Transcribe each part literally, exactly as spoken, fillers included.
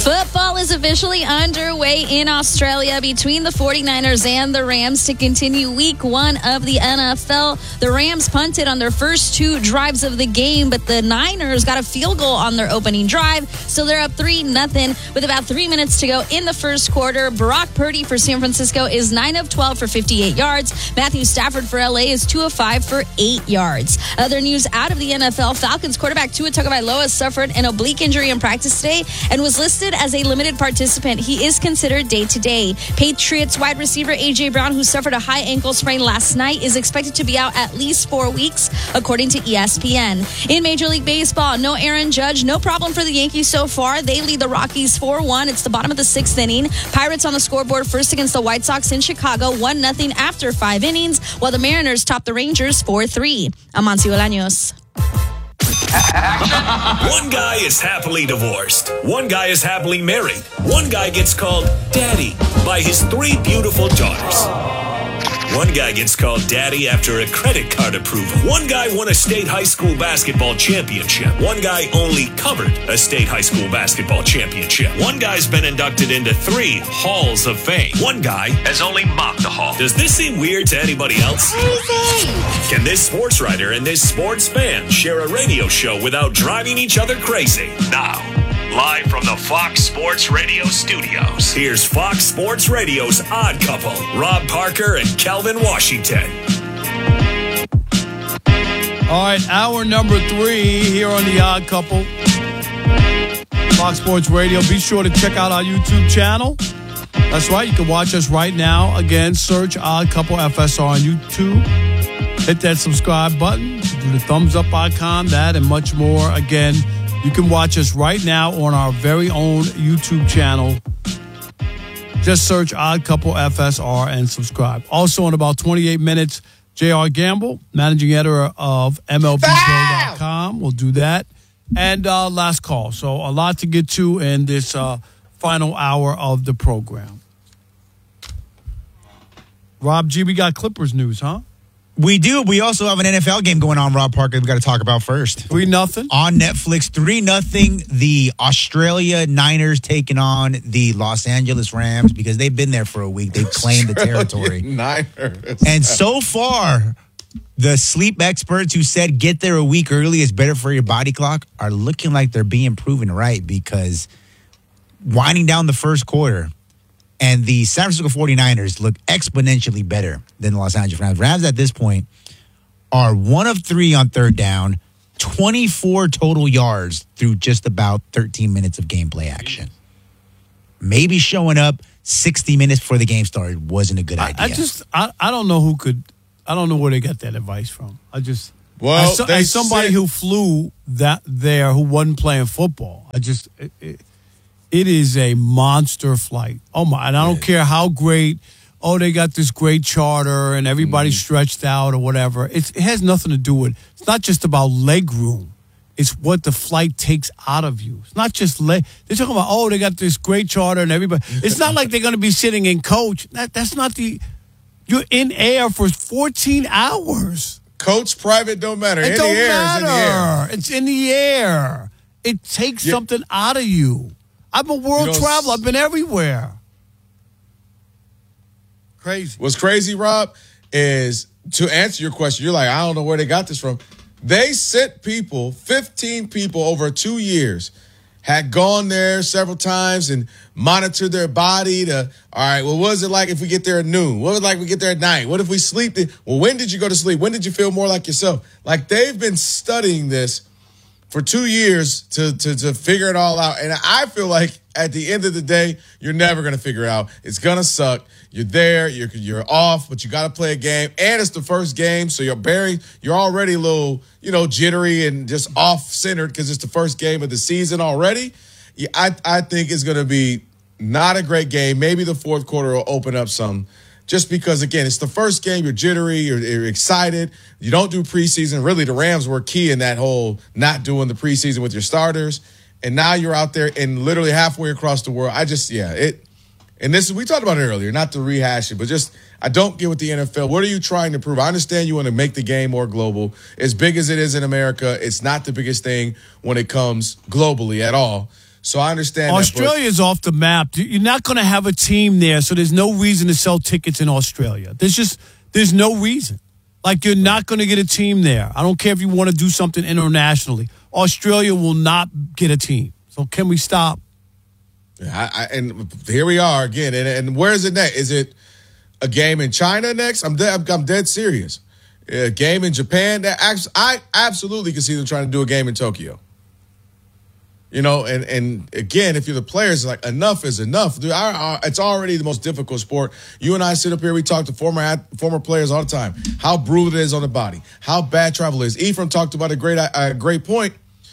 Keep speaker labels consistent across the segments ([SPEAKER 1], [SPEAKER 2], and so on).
[SPEAKER 1] Football is officially underway in Australia between the 49ers and the Rams to continue week one of the N F L. The Rams punted on their first two drives of the game, but the Niners got a field goal on their opening drive, so they're up three nothing with about three minutes to go in the first quarter. Brock Purdy for San Francisco is nine of twelve for fifty-eight yards. Matthew Stafford for L A is two of five for eight yards. Other news out of the N F L, Falcons quarterback Tua Tagovailoa suffered an oblique injury in practice today and was listed as a limited participant. He is considered day-to-day. Patriots wide receiver A J. Brown, who suffered a high ankle sprain last night, is expected to be out at least four weeks, according to E S P N. In Major League Baseball, no Aaron Judge, no problem for the Yankees so far. They lead the Rockies four one. It's the bottom of the sixth inning. Pirates on the scoreboard first against the White Sox in Chicago, one nothing after five innings, while the Mariners top the Rangers four three. Amancio Bolaños.
[SPEAKER 2] One guy is happily divorced. One guy is happily married. One guy gets called daddy by his three beautiful daughters. One guy gets called daddy after a credit card approval. One guy won a state high school basketball championship. One guy only covered a state high school basketball championship. One guy's been inducted into three halls of fame. One guy has only mopped the hall. Does this seem weird to anybody else?
[SPEAKER 1] Crazy.
[SPEAKER 2] Can this sports writer and this sports fan share a radio show without driving each other crazy? Now, live from the Fox Sports Radio studios, here's Fox Sports Radio's Odd Couple, Rob Parker and Calvin Washington.
[SPEAKER 3] All right, hour number three here on the Odd Couple, Fox Sports Radio. Be sure to check out our YouTube channel. That's right, you can watch us right now. Again, search Odd Couple F S R on YouTube. Hit that subscribe button, do the thumbs up icon, that and much more. Again, you can watch us right now on our very own YouTube channel. Just search Odd Couple F S R and subscribe. Also, in about twenty-eight minutes, J R. Gamble, managing editor of M L B Pro dot com, will do that. And uh, last call. So a lot to get to in this uh, final hour of the program. Rob G, we got Clippers news, huh?
[SPEAKER 4] We do. We also have an N F L game going on, Rob Parker, we got to talk about first.
[SPEAKER 3] three nothing
[SPEAKER 4] On Netflix, three nothing The Australia Niners taking on the Los Angeles Rams because they've been there for a week. They've claimed the territory.
[SPEAKER 5] Niners.
[SPEAKER 4] And so far, the sleep experts who said get there a week early is better for your body clock are looking like they're being proven right because winding down the first quarter, and the San Francisco 49ers look exponentially better than the Los Angeles Rams. Rams at this point are one of three on third down, twenty-four total yards through just about thirteen minutes of gameplay action. Maybe showing up sixty minutes before the game started wasn't a good idea.
[SPEAKER 3] I, I just, I, I don't know who could, I don't know where they got that advice from. I just,
[SPEAKER 5] Well,
[SPEAKER 3] as, so,
[SPEAKER 5] they
[SPEAKER 3] as somebody
[SPEAKER 5] said-
[SPEAKER 3] who flew that there who wasn't playing football, I just, it, it, it is a monster flight. Oh my, and I don't
[SPEAKER 5] Yeah.
[SPEAKER 3] care how great, oh, they got this great charter and everybody's
[SPEAKER 5] Mm.
[SPEAKER 3] stretched out or whatever. It's, it has nothing to do with, it's not just about leg room. It's what the flight takes out of you. It's not just leg. They're talking about, oh, they got this great charter and everybody. It's not like they're going to be sitting in coach. That, that's not the, you're in air for fourteen hours.
[SPEAKER 5] Coach, private, don't matter.
[SPEAKER 3] It
[SPEAKER 5] in
[SPEAKER 3] don't
[SPEAKER 5] the air
[SPEAKER 3] matter.
[SPEAKER 5] is in the air.
[SPEAKER 3] It's in the air. It takes
[SPEAKER 5] Yeah.
[SPEAKER 3] something out of you. I'm a world
[SPEAKER 5] You know,
[SPEAKER 3] traveler. I've been everywhere. Crazy.
[SPEAKER 5] What's crazy, Rob, is to answer your question, you're like, I don't know where they got this from. They sent people, fifteen people over two years, had gone there several times and monitored their body to, all right, well, what is it like if we get there at noon? What is it like if we get there at night? What if we sleep? The, well, when did you go to sleep? When did you feel more like yourself? Like, they've been studying this for two years to, to, to figure it all out. And I feel like at the end of the day, you're never going to figure it out. It's going to suck. You're there, you're you're off, but you got to play a game. And it's the first game, so you're very, you're already a little, you know, jittery and just off-centered because it's the first game of the season already. Yeah, I, I think it's going to be not a great game. Maybe the fourth quarter will open up some. Just because, again, it's the first game, you're jittery, you're, you're excited. You don't do preseason. Really, the Rams were key in that whole not doing the preseason with your starters. And now you're out there and literally halfway across the world. I just, yeah, it. And this is, we talked about it earlier, not to rehash it, but just, I don't get with the N F L. What are you trying to prove? I understand you want to make the game more global. As big as it is in America, it's not the biggest thing when it comes globally at all. So I understand
[SPEAKER 3] Australia's
[SPEAKER 5] that,
[SPEAKER 3] off the map. You're not going to have a team there, so there's no reason to sell tickets in Australia. There's just there's no reason. Like, you're not going to get a team there. I don't care if you want to do something internationally. Australia will not get a team. So can we stop?
[SPEAKER 5] I, I, and here we are again. And, and where is it next? Is it a game in China next? I'm dead, I'm dead serious. A game in Japan? I absolutely can see them trying to do a game in Tokyo. You know, and, and again, if you're the players, like, enough is enough. Dude, I, I, it's already the most difficult sport. You and I sit up here, we talk to former former players all the time. How brutal it is on the body. How bad travel is. Ephraim talked about a great, a great point.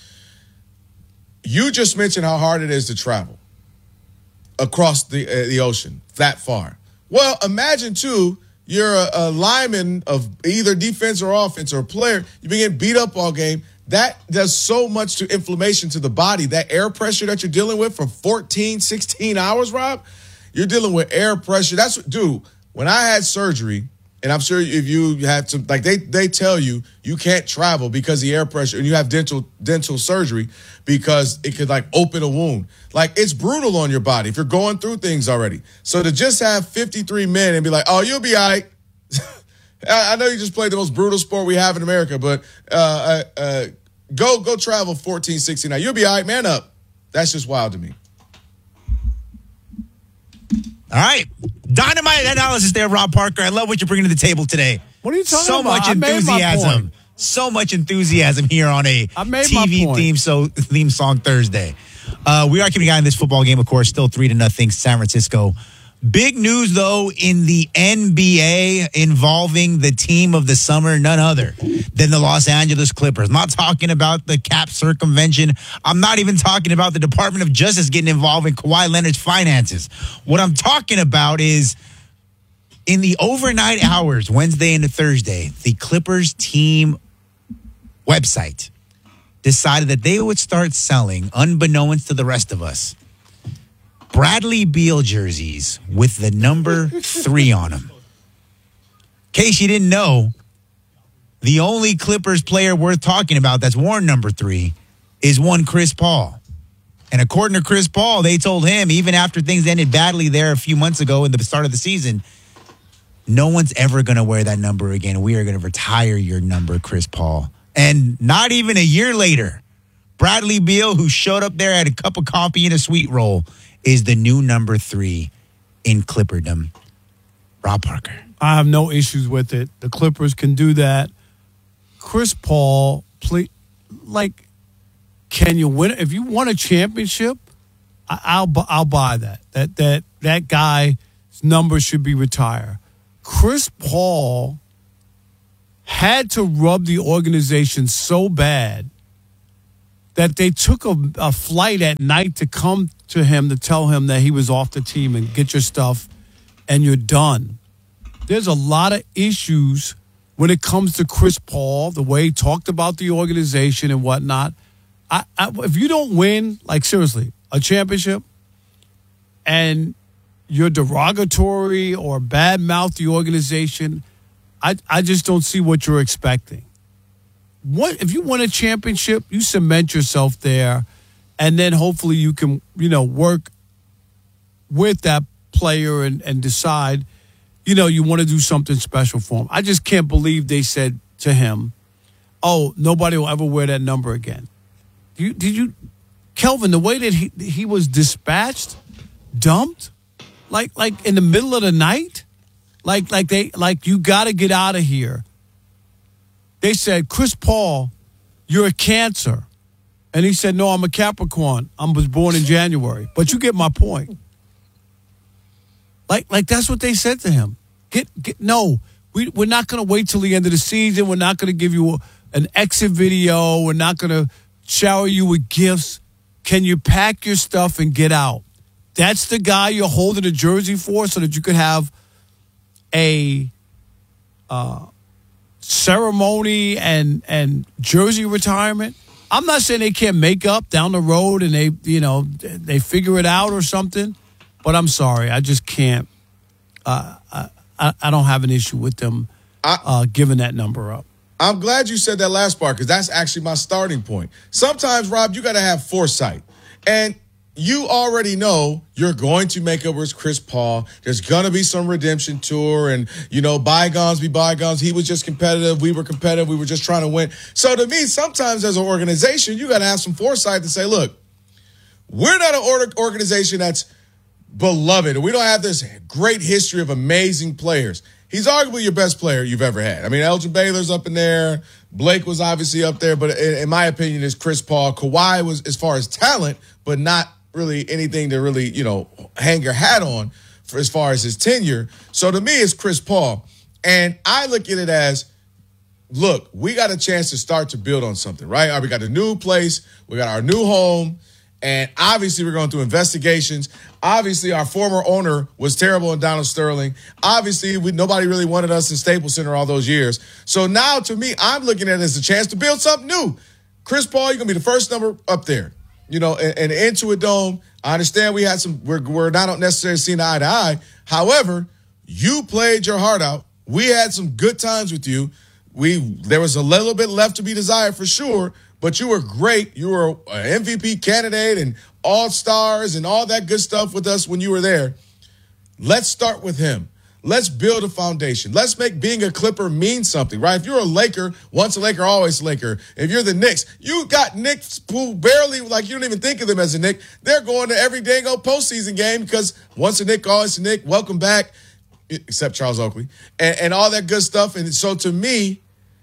[SPEAKER 5] You just mentioned how hard it is to travel across the uh, the ocean that far. Well, imagine, too, you're a, a lineman of either defense or offense or a player. You've been getting beat up all game. That does so much to inflammation to the body. That air pressure that you're dealing with for fourteen, sixteen hours, Rob, you're dealing with air pressure. That's what, dude, when I had surgery, and I'm sure if you had some, like they they tell you you can't travel because of the air pressure, and you have dental dental surgery because it could, like, open a wound. Like, it's brutal on your body if you're going through things already. So to just have fifty-three men and be like, oh, you'll be all right. I know you just played the most brutal sport we have in America, but uh, uh, uh, go go travel fourteen, sixteen. Now, you'll be all right. Man up. That's just wild to me.
[SPEAKER 4] All right. Dynamite analysis there, Rob Parker. I love what you're bringing to the table today.
[SPEAKER 3] What are you talking
[SPEAKER 4] so
[SPEAKER 3] about?
[SPEAKER 4] So much enthusiasm. So much enthusiasm here on a T V theme, so, theme song Thursday. Uh, we are keeping an eye on this football game, of course, still three to nothing, San Francisco. Big news, though, in the N B A involving the team of the summer, none other than the Los Angeles Clippers. I'm not talking about the cap circumvention. I'm not even talking about the Department of Justice getting involved in Kawhi Leonard's finances. What I'm talking about is in the overnight hours, Wednesday into Thursday, the Clippers team website decided that they would start selling, unbeknownst to the rest of us, Bradley Beal jerseys with the number three on them. In case you didn't know, the only Clippers player worth talking about that's worn number three is one Chris Paul. And according to Chris Paul, they told him, even after things ended badly there a few months ago in the start of the season, no one's ever going to wear that number again. We are going to retire your number, Chris Paul. And not even a year later, Bradley Beal, who showed up there, had a cup of coffee and a sweet roll, is the new number three in Clipperdom. Rob Parker.
[SPEAKER 3] I have no issues with it. The Clippers can do that. Chris Paul, play, like, can you win? If you won a championship, I, I'll I'll buy that. That that that guy's number should be retired. Chris Paul had to rub the organization so bad that they took a, a flight at night to come to him to tell him that he was off the team and get your stuff and you're done. There's a lot of issues when it comes to Chris Paul, the way he talked about the organization and whatnot. I, I, if you don't win, like, seriously, a championship and you're derogatory or badmouth the organization, I, I just don't see what you're expecting. What if you win a championship, you cement yourself there, and then hopefully you can, you know, work with that player and, and decide, you know, you want to do something special for him. I just can't believe they said to him, oh, nobody will ever wear that number again. You, did you, Kelvin, the way that he he was dispatched, dumped, like like in the middle of the night, like like they like you got to get out of here. They said, Chris Paul, you're a Cancer. And he said, no, I'm a Capricorn. I was born in January. But you get my point. Like, like that's what they said to him. Get, get no, we, we're not going to wait till the end of the season. We're not going to give you a, an exit video. We're not going to shower you with gifts. Can you pack your stuff and get out? That's the guy you're holding a jersey for so that you could have a uh, ceremony and and jersey retirement. I'm not saying they can't make up down the road and they, you know, they figure it out or something, but I'm sorry, I just can't. Uh, I I don't have an issue with them uh, I, giving that number up.
[SPEAKER 5] I'm glad you said that last part because that's actually my starting point. Sometimes, Rob, you got to have foresight, and you already know you're going to make up with Chris Paul. There's going to be some redemption tour and, you know, bygones be bygones. He was just competitive. We were competitive. We were just trying to win. So to me, sometimes as an organization, you got to have some foresight to say, look, we're not an organization that's beloved. We don't have this great history of amazing players. He's arguably your best player you've ever had. I mean, Elgin Baylor's up in there. Blake was obviously up there. But in, in my opinion, it's Chris Paul. Kawhi was as far as talent, but not really anything to really, you know, hang your hat on for as far as his tenure. So to me, it's Chris Paul. And I look at it as, look, we got a chance to start to build on something, right? Right, we got a new place. We got our new home. And obviously, we're going through investigations. Obviously, our former owner was terrible in Donald Sterling. Obviously, we, nobody really wanted us in Staples Center all those years. So now, to me, I'm looking at it as a chance to build something new. Chris Paul, you're going to be the first number up there. You know, and, and Intuit Dome, I understand we had some, we're, we're not necessarily seeing eye to eye. However, you played your heart out. We had some good times with you. We There was a little bit left to be desired for sure, but you were great. You were an M V P candidate and all-stars and all that good stuff with us when you were there. Let's start with him. Let's build a foundation. Let's make being a Clipper mean something, right? If you're a Laker, once a Laker, always a Laker. If you're the Knicks, you got Knicks who barely, like, you don't even think of them as a Knick. They're going to every dang old postseason game because once a Knick, always a Knick. Welcome back, except Charles Oakley, and, and all that good stuff. And so to me,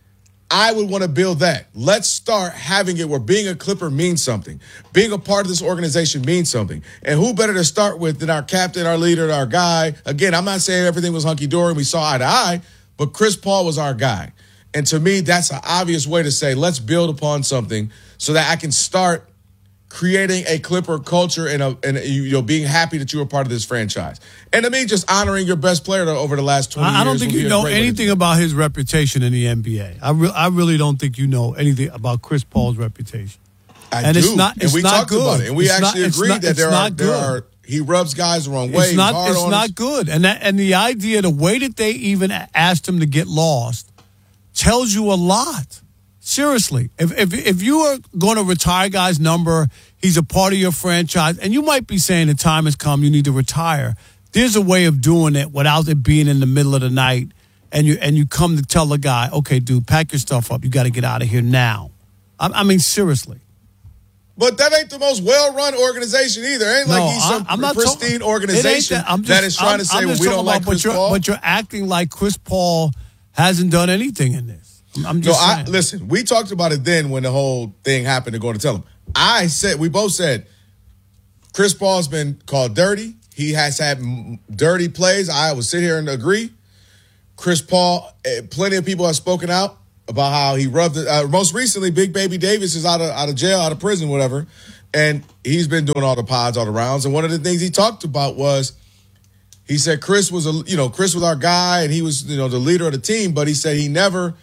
[SPEAKER 5] I would want to build that. Let's start having it where being a Clipper means something. Being a part of this organization means something. And who better to start with than our captain, our leader, our guy? Again, I'm not saying everything was hunky-dory and we saw eye to eye, but Chris Paul was our guy. And to me, that's an obvious way to say, let's build upon something so that I can start creating a Clipper culture and, a, and you know, being happy that you were part of this franchise. And to me, just honoring your best player over the last twenty years.
[SPEAKER 3] I don't think you know anything about his reputation in the N B A. I, re- I really don't think you know anything about Chris Paul's reputation.
[SPEAKER 5] I
[SPEAKER 3] and
[SPEAKER 5] do.
[SPEAKER 3] It's not, it's
[SPEAKER 5] and we
[SPEAKER 3] not
[SPEAKER 5] talked
[SPEAKER 3] good.
[SPEAKER 5] about it. And we
[SPEAKER 3] it's
[SPEAKER 5] actually
[SPEAKER 3] not,
[SPEAKER 5] agreed
[SPEAKER 3] not,
[SPEAKER 5] that there are,
[SPEAKER 3] there
[SPEAKER 5] there are, he rubs guys the wrong way.
[SPEAKER 3] It's not,
[SPEAKER 5] hard
[SPEAKER 3] it's
[SPEAKER 5] on
[SPEAKER 3] not
[SPEAKER 5] us.
[SPEAKER 3] good. And that, and the idea, the way that they even asked him to get lost tells you a lot. Seriously. If, if, if you are going to retire guy's number, he's a part of your franchise, and you might be saying the time has come, you need to retire. There's a way of doing it without it being in the middle of the night, and you and you come to tell the guy, okay, dude, pack your stuff up. You got to get out of here now. I, I mean, seriously.
[SPEAKER 5] But that ain't the most well-run organization either. It ain't
[SPEAKER 3] No,
[SPEAKER 5] like he's some
[SPEAKER 3] I'm not
[SPEAKER 5] pristine
[SPEAKER 3] talking,
[SPEAKER 5] organization
[SPEAKER 3] that, just,
[SPEAKER 5] that is trying
[SPEAKER 3] I'm,
[SPEAKER 5] to say,
[SPEAKER 3] I'm
[SPEAKER 5] well, we don't
[SPEAKER 3] about,
[SPEAKER 5] like Chris
[SPEAKER 3] but
[SPEAKER 5] Paul.
[SPEAKER 3] But you're acting like Chris Paul hasn't done anything in this. I'm just
[SPEAKER 5] no,
[SPEAKER 3] saying.
[SPEAKER 5] I, listen, we talked about it then when the whole thing happened to go to tell him. I said, we both said, Chris Paul's been called dirty. He has had m- dirty plays. I would sit here and agree. Chris Paul, eh, plenty of people have spoken out about how he rubbed it. Uh, most recently, Big Baby Davis is out of out of jail, out of prison, whatever. And he's been doing all the pods, all the rounds. And one of the things he talked about was, he said Chris was a, you know, Chris was our guy and he was, you know, the leader of the team. But he said he never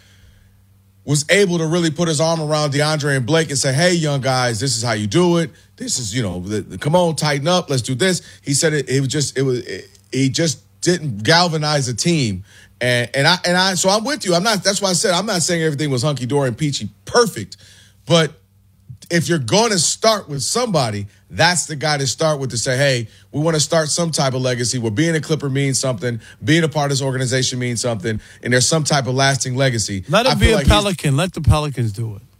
[SPEAKER 5] was able to really put his arm around DeAndre and Blake and say, hey, young guys, this is how you do it. This is, you know, the, the, come on, tighten up. Let's do this. He said it, it was just, it was, it, he just didn't galvanize the team. And, and I, and I, so I'm with you. I'm not, that's why I said, I'm not saying everything was hunky dory and peachy perfect, but if you're going to start with somebody, that's the guy to start with to say, hey, we want to start some type of legacy where being a Clipper means something, being a part of this organization means something, and there's some type of lasting legacy.
[SPEAKER 3] Let him
[SPEAKER 5] I
[SPEAKER 3] be a
[SPEAKER 5] like
[SPEAKER 3] Pelican. Let the Pelicans do it.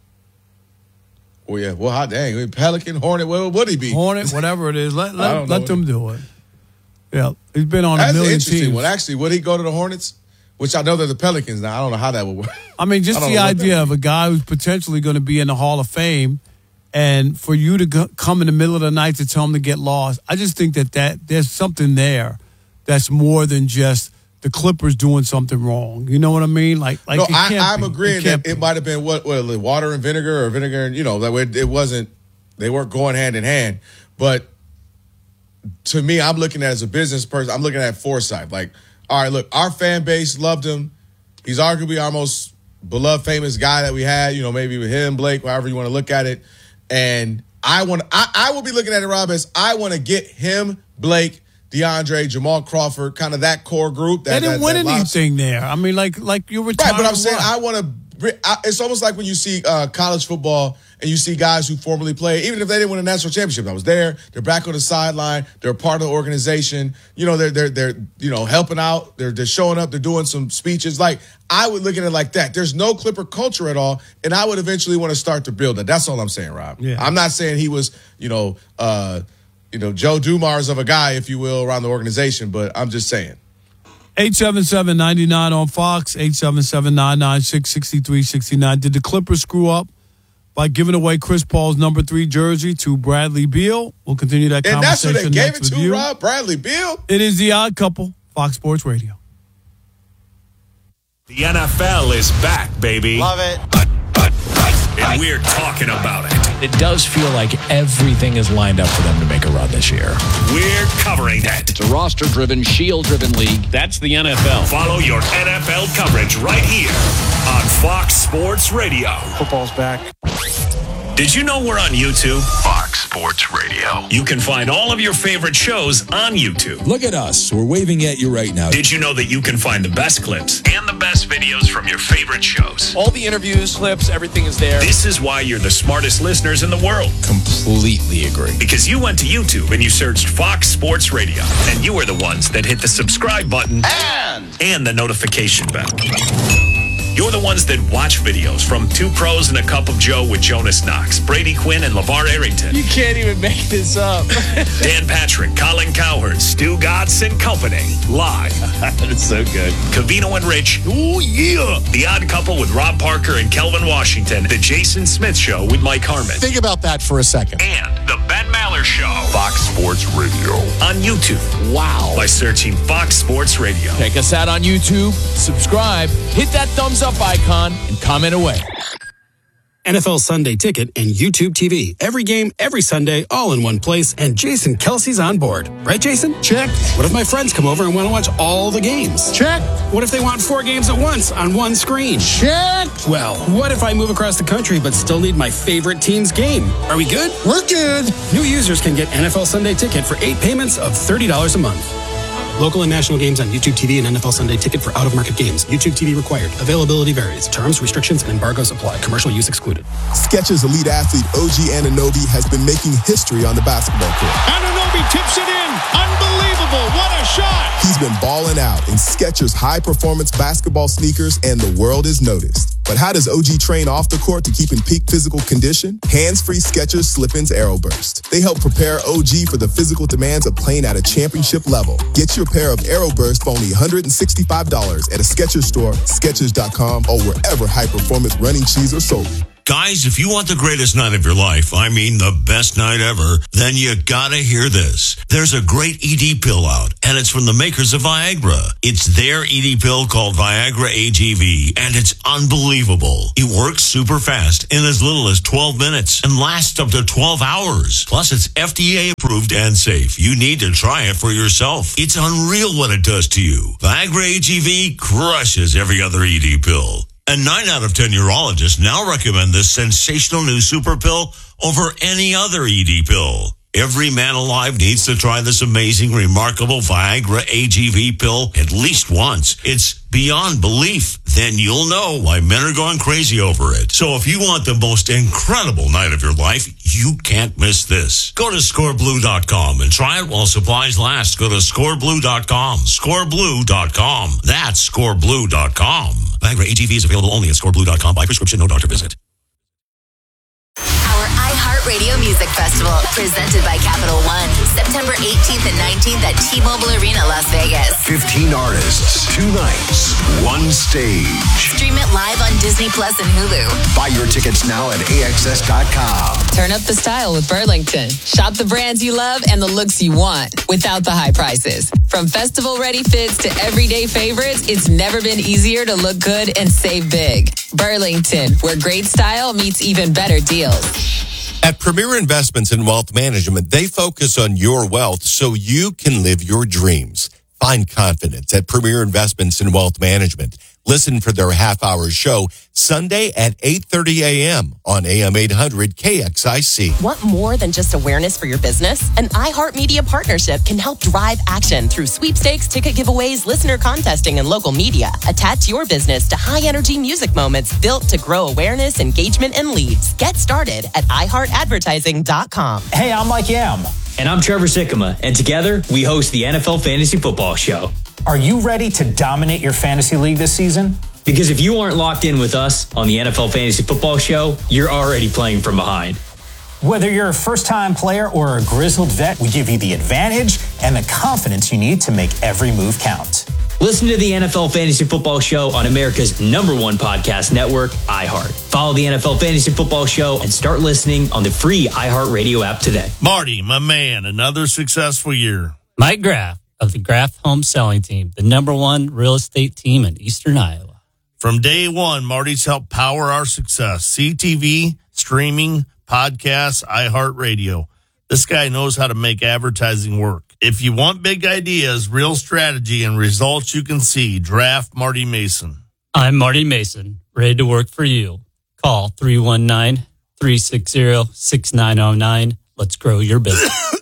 [SPEAKER 5] Oh, yeah. Well, hot dang. Pelican, Hornet, what would he be?
[SPEAKER 3] Hornet, whatever it is. Let, let, let them
[SPEAKER 5] he...
[SPEAKER 3] do it. Yeah, he's been on
[SPEAKER 5] That's
[SPEAKER 3] a million
[SPEAKER 5] an interesting
[SPEAKER 3] teams.
[SPEAKER 5] one. Actually, would he go to the Hornets? Which I know they're the Pelicans now. I don't know how that would work.
[SPEAKER 3] I mean, just
[SPEAKER 5] I
[SPEAKER 3] the idea of a guy who's potentially going to be in the Hall of Fame, and for you to go, come in the middle of the night to tell him to get lost, I just think that, that there's something there that's more than just the Clippers doing something wrong. You know what I mean? Like, like
[SPEAKER 5] no,
[SPEAKER 3] it
[SPEAKER 5] I,
[SPEAKER 3] can't
[SPEAKER 5] I'm
[SPEAKER 3] be.
[SPEAKER 5] agreeing
[SPEAKER 3] it
[SPEAKER 5] that
[SPEAKER 3] be.
[SPEAKER 5] it might have been what, what water and vinegar or vinegar and, you know, that way it wasn't, they weren't going hand in hand. But to me, I'm looking at it as a business person, I'm looking at foresight. Like, all right, look, our fan base loved him. He's arguably our most beloved, famous guy that we had, you know, maybe with him, Blake, however you want to look at it. And I want, I, I will be looking at it, Rob, as I want to get him, Blake, DeAndre, Jamal Crawford, kind of that core group. That,
[SPEAKER 3] They didn't
[SPEAKER 5] that,
[SPEAKER 3] win
[SPEAKER 5] that
[SPEAKER 3] anything there. I mean, like, like you were
[SPEAKER 5] right, but I'm saying I want to. It's almost like when you see uh, college football and you see guys who formerly played, even if they didn't win a national championship, I was there. They're back on the sideline. They're part of the organization. You know, they're they're they're you know helping out. They're they're showing up. They're doing some speeches. Like, I would look at it like that. There's no Clipper culture at all, and I would eventually want to start to build it. That's all I'm saying, Rob.
[SPEAKER 3] Yeah.
[SPEAKER 5] I'm not saying he was, you know, uh, you know, Joe Dumars of a guy, if you will, around the organization, but I'm just saying.
[SPEAKER 3] eight seven seven, nine nine on Fox, eight seven seven, nine nine six, six three six nine. Did the Clippers screw up by giving away Chris Paul's number three jersey to Bradley Beal? We'll continue that
[SPEAKER 5] And that's
[SPEAKER 3] conversation
[SPEAKER 5] who they gave
[SPEAKER 3] next
[SPEAKER 5] it
[SPEAKER 3] with
[SPEAKER 5] to,
[SPEAKER 3] you.
[SPEAKER 5] Rob? Bradley Beal?
[SPEAKER 3] It is The Odd Couple, Fox Sports Radio.
[SPEAKER 2] The N F L is back, baby.
[SPEAKER 6] Love it.
[SPEAKER 2] And we're talking about it.
[SPEAKER 7] It does feel like everything is lined up for them to make a run this year.
[SPEAKER 2] We're covering it.
[SPEAKER 8] It's a roster-driven, shield-driven league. That's the N F L.
[SPEAKER 2] Follow your N F L coverage right here on Fox Sports Radio.
[SPEAKER 6] Football's back.
[SPEAKER 2] Did you know we're on YouTube?
[SPEAKER 9] Fox Sports Radio.
[SPEAKER 2] You can find all of your favorite shows on YouTube.
[SPEAKER 10] Look at us. We're waving at you right now.
[SPEAKER 2] Did you know that you can find the best clips and the best videos from your favorite shows?
[SPEAKER 8] All the interviews, clips, everything is there.
[SPEAKER 2] This is why you're the smartest listeners in the world.
[SPEAKER 10] Completely agree.
[SPEAKER 2] Because you went to YouTube and you searched Fox Sports Radio. And you are the ones that hit the subscribe button
[SPEAKER 9] And
[SPEAKER 2] and the notification bell. You're the ones that watch videos from Two Pros and a Cup of Joe with Jonas Knox, Brady Quinn, and LeVar Arrington.
[SPEAKER 8] You can't even make this up.
[SPEAKER 2] Dan Patrick, Colin Cowherd, Stu Gatz and Company. Live.
[SPEAKER 8] It's so good.
[SPEAKER 2] Cavino and Rich. Ooh, yeah. The Odd Couple with Rob Parker and Kelvin Washington. The Jason Smith Show with Mike Harmon.
[SPEAKER 10] Think about that for a second.
[SPEAKER 2] And the Ben Maller Show.
[SPEAKER 9] Fox Sports Radio.
[SPEAKER 2] On YouTube.
[SPEAKER 8] Wow.
[SPEAKER 2] By searching Fox Sports Radio.
[SPEAKER 8] Check us out on YouTube. Subscribe. Hit that thumbs up icon and comment away.
[SPEAKER 11] N F L Sunday Ticket and YouTube T V. Every game, every Sunday, all in one place. And Jason Kelsey's on board. Right, Jason? Check. What if my friends come over and want to watch all the games? Check. What if they want four games at once on one screen? Check. Well, what if I move across the country but still need my favorite team's game? Are we good? We're good. New users can get N F L Sunday Ticket for eight payments of thirty dollars a month. Local and national games on YouTube T V and N F L Sunday Ticket for out-of-market games. YouTube T V required. Availability varies. Terms, restrictions, and embargoes apply. Commercial use excluded.
[SPEAKER 12] Skechers elite athlete O G Anunoby has been making history on the basketball court.
[SPEAKER 3] Anunoby tips it in. Unbelievable. What a shot.
[SPEAKER 12] He's been balling out in Skechers high-performance basketball sneakers, and the world is noticed. But how does O G train off the court to keep in peak physical condition? Hands-free Skechers Slip-ins Aeroburst. They help prepare O G for the physical demands of playing at a championship level. Get your pair of Aeroburst for only one hundred sixty-five dollars at a Skechers store, Skechers dot com, or wherever high-performance running shoes are sold.
[SPEAKER 13] Guys, if you want the greatest night of your life, I mean the best night ever, then you gotta hear this. There's a great E D pill out, and it's from the makers of Viagra. It's their E D pill called Viagra A G V, and it's unbelievable. It works super fast in as little as twelve minutes and lasts up to twelve hours. Plus, it's F D A approved and safe. You need to try it for yourself. It's unreal what it does to you. Viagra A G V crushes every other E D pill. And nine out of ten urologists now recommend this sensational new super pill over any other E D pill. Every man alive needs to try this amazing, remarkable Viagra A G V pill at least once. It's beyond belief. Then you'll know why men are going crazy over it. So if you want the most incredible night of your life, you can't miss this. Go to score blue dot com and try it while supplies last. Go to score blue dot com. score blue dot com. That's score blue dot com. Viagra A G V is available only at score blue dot com by prescription, no doctor visit.
[SPEAKER 14] Our iHeartRadio Music Festival, presented by Capital One, September eighteenth and nineteenth at T-Mobile Arena, Las Vegas.
[SPEAKER 9] fifteen artists, two nights, one stage.
[SPEAKER 14] Stream it live on Disney Plus and Hulu.
[SPEAKER 9] Buy your tickets now at A X S dot com.
[SPEAKER 15] Turn up the style with Burlington. Shop the brands you love and the looks you want without the high prices. From festival-ready fits to everyday favorites, it's never been easier to look good and save big. Burlington, where great style meets even better deals.
[SPEAKER 16] At Premier Investments in Wealth Management, they focus on your wealth so you can live your dreams. Find confidence at Premier Investments in Wealth Management. Listen for their half-hour show Sunday at eight thirty a.m. on A M eight hundred K X I C.
[SPEAKER 6] Want more than just awareness for your business? An iHeartMedia partnership can help drive action through sweepstakes, ticket giveaways, listener contesting, and local media. Attach your business to high-energy music moments built to grow awareness, engagement, and leads. Get started at i heart advertising dot com.
[SPEAKER 17] Hey, I'm Mike Yam.
[SPEAKER 18] And I'm Trevor Sikkema, and together we host the N F L Fantasy Football Show.
[SPEAKER 17] Are you ready to dominate your fantasy league this season?
[SPEAKER 18] Because if you aren't locked in with us on the N F L Fantasy Football Show, you're already playing from behind.
[SPEAKER 17] Whether you're a first-time player or a grizzled vet, we give you the advantage and the confidence you need to make every move count.
[SPEAKER 18] Listen to the N F L Fantasy Football Show on America's number one podcast network, iHeart. Follow the N F L Fantasy Football Show and start listening on the free iHeartRadio app today.
[SPEAKER 3] Marty, my man, another successful year.
[SPEAKER 19] Mike Graff of the Graff Home Selling Team, the number one real estate team in Eastern Iowa.
[SPEAKER 3] From day one, Marty's helped power our success. C T V, streaming, podcasts, iHeartRadio. This guy knows how to make advertising work. If you want big ideas, real strategy, and results you can see, draft Marty Mason.
[SPEAKER 19] I'm Marty Mason, ready to work for you. Call three one nine, three six zero, six nine zero nine. Let's grow your business.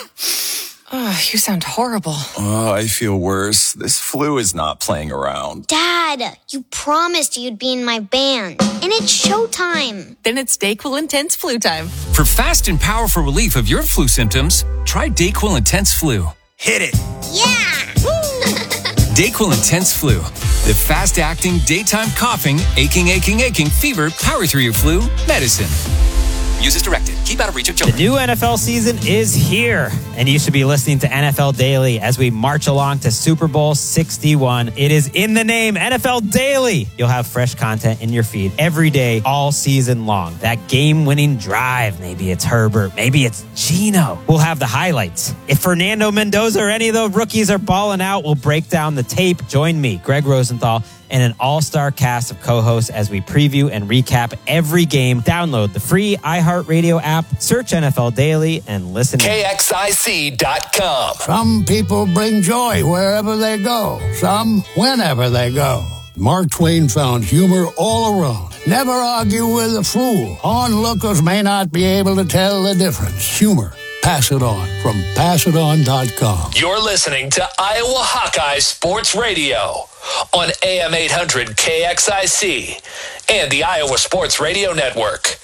[SPEAKER 20] Oh, you sound horrible.
[SPEAKER 21] Oh, I feel worse. This flu is not playing around.
[SPEAKER 22] Dad, you promised you'd be in my band. And it's showtime.
[SPEAKER 6] Then it's DayQuil Intense Flu time.
[SPEAKER 23] For fast and powerful relief of your flu symptoms, try DayQuil Intense Flu.
[SPEAKER 4] Hit it.
[SPEAKER 22] Yeah!
[SPEAKER 23] DayQuil Intense Flu. The fast-acting, daytime coughing, aching, aching, aching, fever, power through your flu medicine. Use as directed. Keep out of reach of children.
[SPEAKER 24] The new N F L season is here, and you should be listening to N F L Daily as we march along to Super Bowl sixty-one. It is in the name, N F L Daily. You'll have fresh content in your feed every day, all season long. That game-winning drive. Maybe it's Herbert. Maybe it's Geno. We'll have the highlights. If Fernando Mendoza or any of the rookies are balling out, we'll break down the tape. Join me, Greg Rosenthal, and an all-star cast of co-hosts as we preview and recap every game. Download the free iHeartRadio app, search N F L Daily, and listen.
[SPEAKER 9] K X I C dot com.
[SPEAKER 25] Some people bring joy wherever they go. Some whenever they go. Mark Twain found humor all around. Never argue with a fool. Onlookers may not be able to tell the difference. Humor. Pass it on from pass it on dot com.
[SPEAKER 9] You're listening to Iowa Hawkeye Sports Radio on A M eight hundred K X I C and the Iowa Sports Radio Network.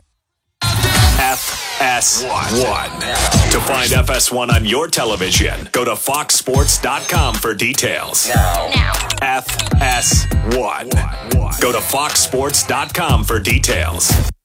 [SPEAKER 2] F S one. To find F S one on your television, go to fox sports dot com for details.
[SPEAKER 22] Now.
[SPEAKER 2] F S one. Go to fox sports dot com for details.